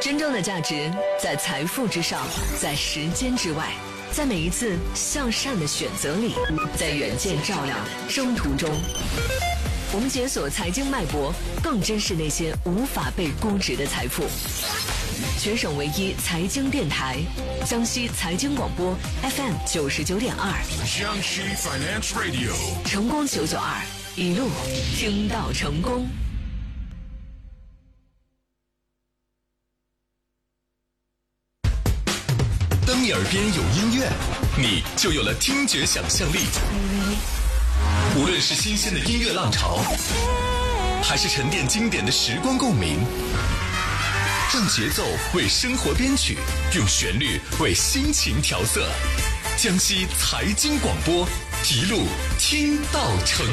真正的价值在财富之上，在时间之外，在每一次向善的选择里，在远见照亮征途中。我们解锁财经脉搏，更珍视那些无法被估值的财富。全省唯一财经电台，江西财经广播 FM 99.2， 江西 Finance Radio， 成功992，一路听到成功。 当你耳边有音乐，你就有了听觉想象力。无论是新鲜的音乐浪潮，还是沉淀经典的时光共鸣，让节奏为生活编曲，用旋律为心情调色。江西财经广播，一路听到成